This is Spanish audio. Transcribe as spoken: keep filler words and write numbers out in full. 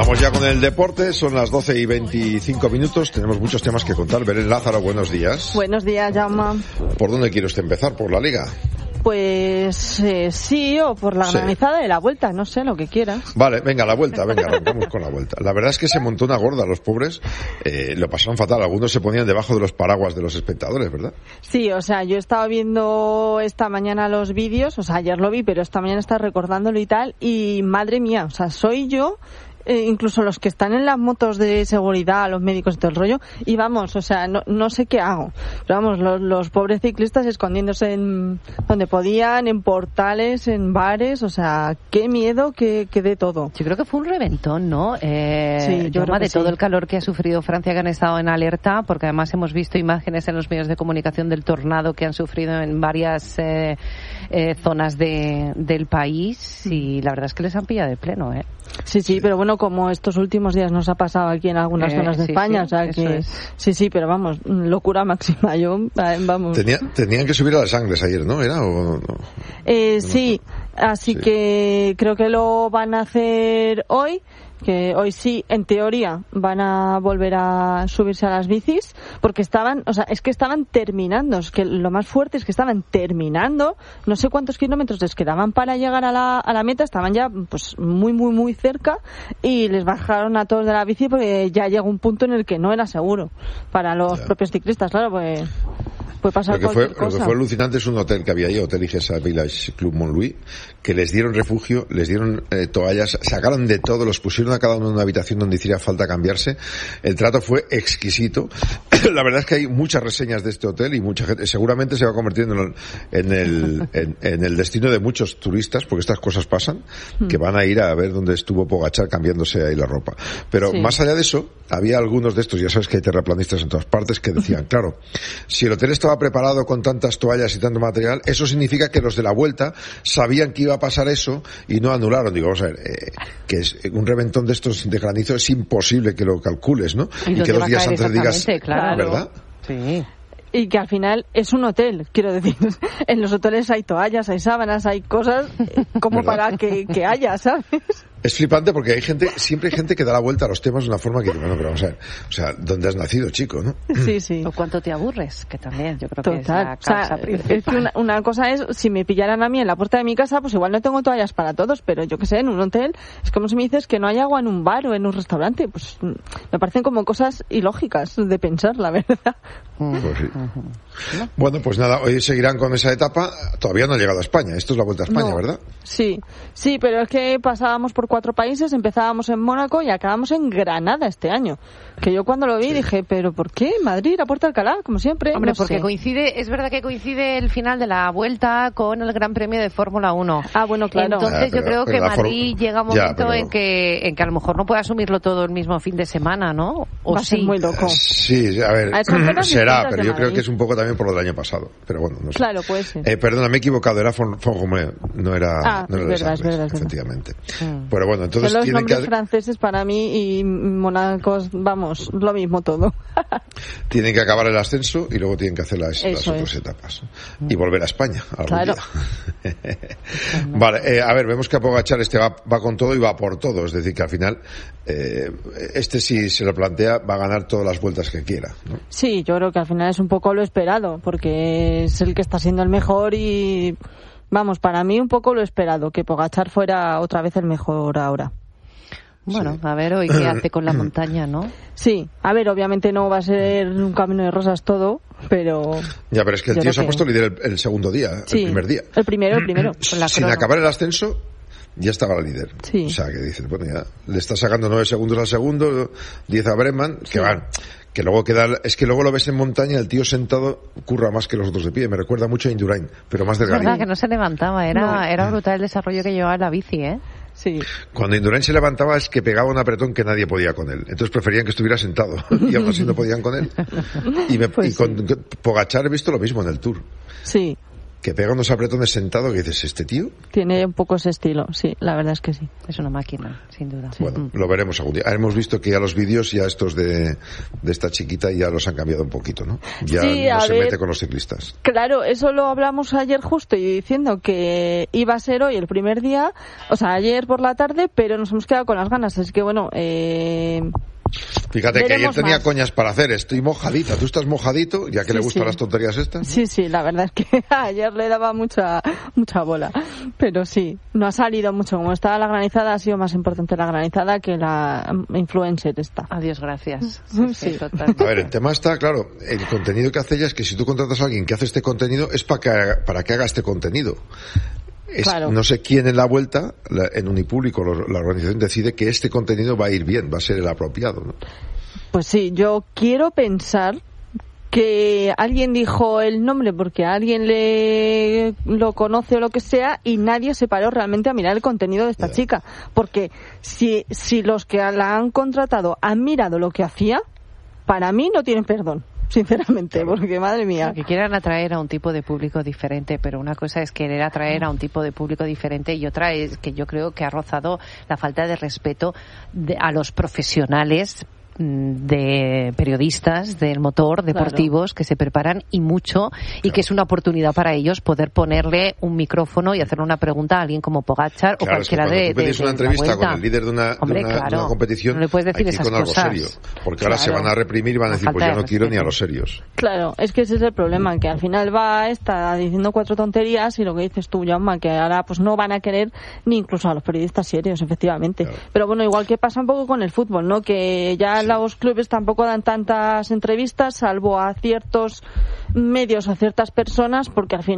Vamos ya con el deporte, son las doce y veinticinco minutos, tenemos muchos temas que contar. Belén Lázaro, buenos días. Buenos días, Jaume. ¿Por dónde quiere usted empezar? ¿Por la Liga? Pues eh, sí, o por la sí. granizada de la Vuelta, no sé, lo que quieras. Vale, venga, la Vuelta, venga, arrancamos con la Vuelta. La verdad es que se montó una gorda, los pobres eh, lo pasaron fatal, algunos se ponían debajo de los paraguas de los espectadores, ¿verdad? Sí, o sea, yo estaba viendo esta mañana los vídeos, o sea, ayer lo vi, pero esta mañana estaba recordándolo y tal, y madre mía, o sea, soy yo... Eh, incluso los que están en las motos de seguridad, los médicos y todo el rollo, y vamos, o sea, no, no sé qué hago. Pero vamos, los, los pobres ciclistas escondiéndose en donde podían, en portales, en bares, o sea, qué miedo, que, que de todo. Yo creo que fue un reventón, ¿no? Eh, sí, yo creo de que todo sí. el calor que ha sufrido Francia, que han estado en alerta, porque además hemos visto imágenes en los medios de comunicación del tornado que han sufrido en varias eh, eh, zonas de, del país, y la verdad es que les han pillado de pleno, ¿eh? Sí, sí, pero bueno, como estos últimos días nos ha pasado aquí en algunas eh, zonas de sí, España, sí, o sea que es. sí, sí, pero vamos, locura máxima. Yo, vamos. Tenía, tenían que subir a las Angles ayer, ¿no? ¿Era o no? Eh, sí, así sí. que creo que lo van a hacer hoy. Que hoy sí, en teoría, van a volver a subirse a las bicis, porque estaban, o sea, es que estaban terminando, es que lo más fuerte es que estaban terminando, no sé cuántos kilómetros les quedaban para llegar a la, a la meta, estaban ya, pues, muy, muy, muy cerca, y les bajaron a todos de la bici porque ya llegó un punto en el que no era seguro para los ya. propios ciclistas, claro, pues... Puede pasar lo que fue cosa. Lo que fue alucinante es un hotel que había ahí, Hotel Igesa Village Club Montlouis, que les dieron refugio, les dieron eh, toallas, sacaron de todo, los pusieron a cada uno en una habitación donde hiciera falta cambiarse. El trato fue exquisito. La verdad es que hay muchas reseñas de este hotel y mucha gente, seguramente se va convirtiendo en el, en el, en, en el destino de muchos turistas, porque estas cosas pasan, que van a ir a ver dónde estuvo Pogačar cambiándose ahí la ropa. Pero sí. Más allá de eso, había algunos de estos, ya sabes que hay terraplanistas en todas partes, que decían, claro, si el hotel está estaba preparado con tantas toallas y tanto material, eso significa que los de la Vuelta sabían que iba a pasar eso y no anularon. Digo, vamos a ver, eh, que es un reventón de estos de granizo es imposible que lo calcules, ¿no? Y, y que dos días antes digas, claro. ¿verdad? Sí. Y que al final es un hotel, quiero decir, en los hoteles hay toallas, hay sábanas, hay cosas como ¿verdad? Para que, que haya, ¿sabes? Es flipante porque hay gente, siempre hay gente que da la vuelta a los temas de una forma que, bueno, pero vamos a ver, o sea, ¿dónde has nacido, chico, no? Sí, sí. O cuánto te aburres, que también, yo creo Total. que es la causa o sea, principal. Es que una, una cosa es, si me pillaran a mí en la puerta de mi casa, pues igual no tengo toallas para todos, pero yo que sé, en un hotel, es como si me dices que no hay agua en un bar o en un restaurante, pues me parecen como cosas ilógicas de pensar, la verdad. Pues sí. Uh-huh. Bueno, pues nada, hoy seguirán con esa etapa, todavía no ha llegado a España, esto es la Vuelta a España, no. ¿verdad? Sí, sí, pero es que pasábamos por cuatro países, empezábamos en Mónaco y acabamos en Granada este año. Que yo cuando lo vi sí. dije, ¿pero por qué? Madrid, la Puerta de Alcalá, como siempre. Hombre, no porque sé. coincide, es verdad que coincide el final de la Vuelta con el Gran Premio de Fórmula uno. Ah, bueno, claro. Entonces ah, pero, yo creo que Madrid for... llega un momento ya, pero... en que en que a lo mejor no puede asumirlo todo el mismo fin de semana, ¿no? O Va sí. a ser muy loco. Sí, a ver, a será, pero yo creo que es un poco también por lo del año pasado. Pero bueno, no sé. Claro, puede ser. Eh, perdona, me he equivocado, era Font-Romeu, no era, ah, no era es verdad, es verdad, efectivamente. Mm. Pero bueno, entonces Son los tienen nombres que... franceses para mí y Mónaco, vamos, lo mismo todo. Tienen que acabar el ascenso y luego tienen que hacer las, las otras es. etapas. Y volver a España algún claro. día. Vale, eh, a ver, vemos que Pogačar este va, va con todo y va por todo. Es decir, que al final, eh, este si se lo plantea, va a ganar todas las vueltas que quiera, ¿no? Sí, yo creo que al final es un poco lo esperado, porque es el que está siendo el mejor y, vamos, para mí un poco lo esperado, que Pogačar fuera otra vez el mejor ahora. Bueno, sí. A ver hoy qué hace con la montaña, ¿no? Sí, a ver, obviamente no va a ser un camino de rosas todo, pero... Ya, pero es que el tío se ha puesto líder el, el segundo día, sí, el primer día. el primero, el primero. La Sin acabar el ascenso, ya estaba la líder. Sí. O sea, que dices, bueno, ya le está sacando nueve segundos al segundo, diez a Breman, que sí. van... Que luego queda, es que luego lo ves en montaña, el tío sentado curra más que los otros de pie. Me recuerda mucho a Indurain, pero más delgadito. Es verdad que no se levantaba, era, no. era brutal el desarrollo que llevaba la bici, ¿eh? Sí. Cuando Indurain se levantaba es que pegaba un apretón que nadie podía con él. Entonces preferían que estuviera sentado y aún así no podían con él. Y, me, pues y con sí. Pogačar he visto lo mismo en el Tour. Sí. que pega unos apretones sentado que dices, ¿este tío? Tiene un poco ese estilo, sí, la verdad es que sí. Es una máquina, sin duda. Bueno, mm. lo veremos algún día. Hemos visto que ya los vídeos, ya estos de, de esta chiquita, ya los han cambiado un poquito, ¿no? Ya sí, no se ver, mete con los ciclistas. Claro, eso lo hablamos ayer justo y diciendo que iba a ser hoy el primer día, o sea, ayer por la tarde, pero nos hemos quedado con las ganas, así que bueno, eh... Fíjate que ayer tenía más. coñas para hacer, estoy mojadita, tú estás mojadito, ya que sí, le gustan sí. las tonterías estas, ¿no? Sí, sí, la verdad es que ayer le daba mucha mucha bola, pero sí, no ha salido mucho, como estaba la granizada, ha sido más importante la granizada que la influencer esta. Adiós, gracias. Sí, sí. A ver, el tema está, claro, el contenido que hace ella es que si tú contratas a alguien que hace este contenido, es para que haga, para que haga este contenido. Es, claro. No sé quién en la vuelta, la, en Unipúblico, la organización decide que este contenido va a ir bien, va a ser el apropiado, ¿no? Pues sí, yo quiero pensar que alguien dijo el nombre porque alguien le lo conoce o lo que sea y nadie se paró realmente a mirar el contenido de esta yeah. chica, porque si si los que la han contratado han mirado lo que hacía, para mí no tienen perdón. Sinceramente, porque madre mía. Que quieran atraer a un tipo de público diferente, pero una cosa es querer atraer a un tipo de público diferente y otra es que yo creo que ha rozado la falta de respeto de, a los profesionales de periodistas del motor, deportivos, claro. que se preparan y mucho, y claro. que es una oportunidad para ellos poder ponerle un micrófono y hacerle una pregunta a alguien como Pogačar claro, o cualquiera es que de, tú pedís de, una de entrevista con el líder de una, Hombre, de una, claro, de una competición, no le puedes decir hay que ir esas con algo cosas. serio, porque claro. ahora se van a reprimir y van a decir, pues yo no quiero ni a los serios. Claro, es que ese es el problema, que al final va esta diciendo cuatro tonterías y lo que dices tú, Jaume, que ahora pues no van a querer ni incluso a los periodistas serios, efectivamente. Claro. Pero bueno, igual que pasa un poco con el fútbol, ¿no? Que ya sí. los clubes tampoco dan tanta entrevistas, salvo a ciertos medios, a ciertas personas, porque al final